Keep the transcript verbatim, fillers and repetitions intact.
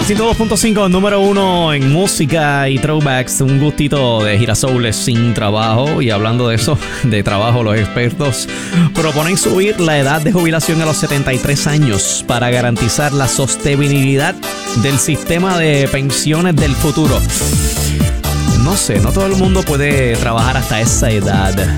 ciento dos punto cinco, número uno en música y throwbacks. Un gustito de girasoles sin trabajo. Y hablando de eso, de trabajo, los expertos proponen subir la edad de jubilación a los setenta y tres años para garantizar la sostenibilidad del sistema de pensiones del futuro. No sé, no todo el mundo puede trabajar hasta esa edad.